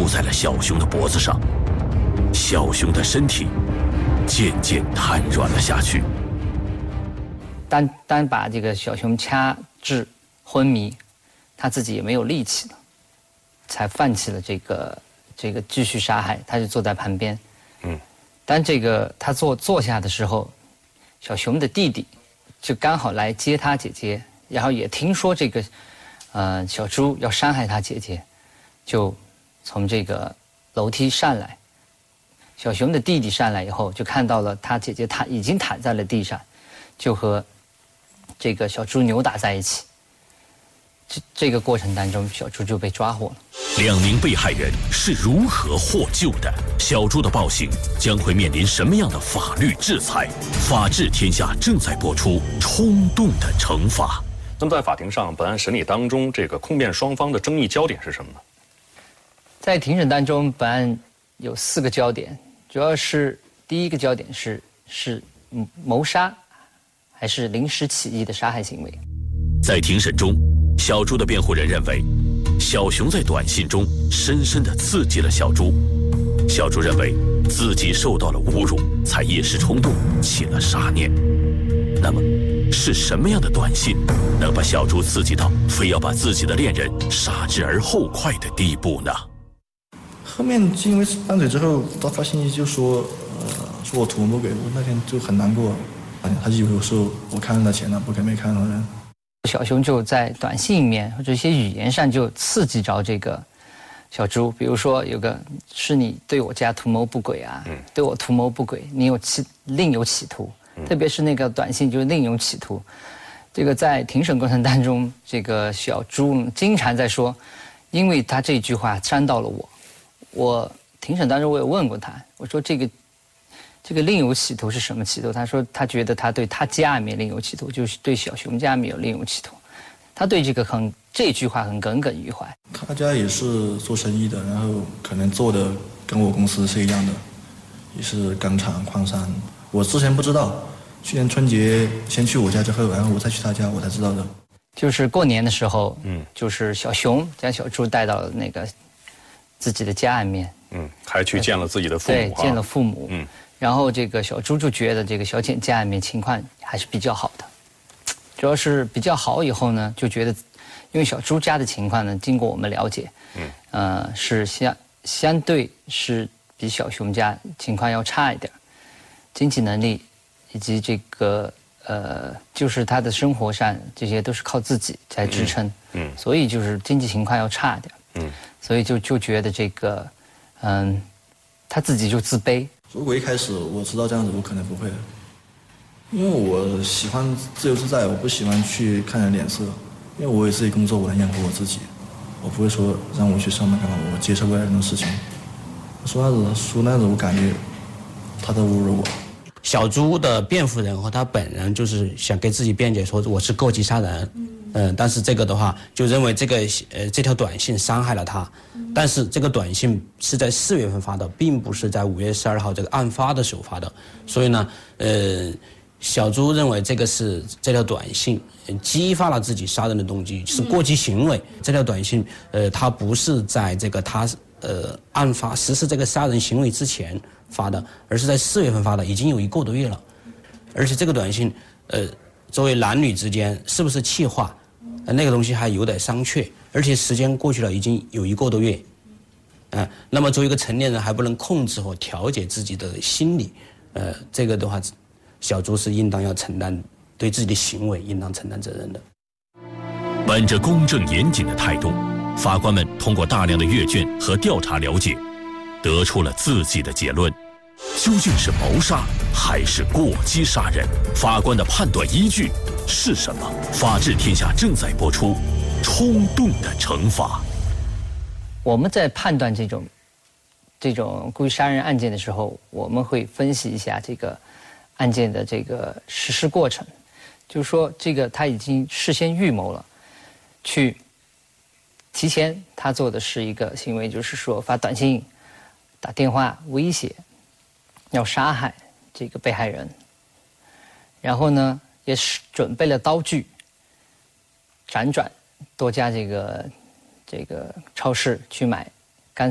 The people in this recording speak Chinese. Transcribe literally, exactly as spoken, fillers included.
箍在了小熊的脖子上，小熊的身体渐渐瘫软了下去。 单单把这个小熊掐至昏迷，他自己也没有力气了，才放弃了这个这个继续杀害。他就坐在旁边，嗯，当这个他坐坐下的时候，小熊的弟弟就刚好来接他姐姐，然后也听说这个，呃，小猪要伤害他姐姐，就从这个楼梯上来。小熊的弟弟上来以后，就看到了他姐姐躺已经躺在了地上，就和这个小猪扭打在一起。这这个过程当中，小猪就被抓获了。 两名被害人是如何获救的？小猪的暴行将会面临什么样的法律制裁？法治天下正在播出《冲动的惩罚》。 那么在法庭上，本案审理当中，这个控辩双方的争议焦点是什么呢？ 在庭审当中，本案有四个焦点，主要是第一个焦点是是谋杀还是临时起意的杀害行为。 在庭审中，小猪的辩护人认为，小熊在短信中深深地刺激了小猪。小猪认为自己受到了侮辱，才一时冲动起了杀念。那么，是什么样的短信能把小猪刺激到非要把自己的恋人杀之而后快的地步呢？ 后面因为拌嘴之后，他发信息就说，呃，说我图谋不轨，我那天就很难过。他就以为我说我看到他钱了，不给没看到人。 小熊就在短信里面或者一些语言上就刺激着这个小猪，比如说有个是你对我家图谋不轨啊，嗯、对我图谋不轨，你有企另有企图，嗯、特别是那个短信就是另有企图。这个在庭审过程当中，这个小猪经常在说，因为他这句话伤到了我。我庭审当中我有问过他，我说这个这个另有企图是什么企图？他说他觉得他对他家里面另有企图，就是对小熊家没有另有企图。他对这个很这句话很耿耿于怀。 他家也是做生意的，然后可能做的跟我公司是一样的，也是钢厂矿山。我之前不知道，去年春节先去我家之后，然后我再去他家，我才知道的。 就是过年的时候，嗯，就是小熊将小猪带到了那个自己的家里面， 嗯，还去见了自己的父母， 对，见了父母，嗯。然后这个小猪就觉得这个小简家里面情况还是比较好的，主要是比较好以后呢，就觉得，因为小猪家的情况呢，经过我们了解，嗯，呃，是相相对是比小熊家情况要差一点，经济能力以及这个呃，就是他的生活上这些都是靠自己在支撑，嗯，嗯所以就是经济情况要差一点，嗯，所以就就觉得这个，嗯，他自己就自卑。 如果一开始我知道这样子，我可能不会，因为我喜欢自由自在，我不喜欢去看人脸色，因为我有自己工作，我能养活我自己，我不会说让我去上班干嘛，我接受不了这种事情。说那样子，说那样子，我感觉他在侮辱我。 小猪的辩护人和他本人就是想给自己辩解，说我是过激杀人，嗯，但是这个的话就认为这个呃这条短信伤害了他，但是这个短信是在四月份发的，并不是在五月十二号这个案发的时候发的，所以呢，呃，小猪认为这个是这条短信激发了自己杀人的动机，是过激行为。这条短信呃，它不是在这个他呃案发实施这个杀人行为之前发的，而是在四月份发的，已经有一个多月了。而且这个短信，呃，作为男女之间是不是气话，呃，那个东西还有待商榷。而且时间过去了，已经有一个多月，啊、呃，那么作为一个成年人还不能控制和调节自己的心理，呃，这个的话，小猪是应当要承担对自己的行为应当承担责任的。 本着公正严谨的态度，法官们通过大量的阅卷和调查了解，得出了自己的结论。究竟是谋杀还是过激杀人？法官的判断依据是什么？法治天下正在播出《冲动的惩罚》。 我们在判断这种这种故意杀人案件的时候，我们会分析一下这个案件的这个实施过程，就是说这个他已经事先预谋了，去提前他做的是一个行为，就是说发短信、打电话威胁，要杀害这个被害人，然后呢，也是准备了刀具，辗转多家这个这个超市去买